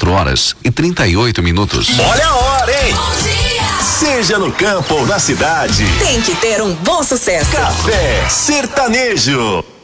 4h38. Olha a hora, hein? Seja no campo ou na cidade, tem que ter um bom sucesso. Café Sertanejo.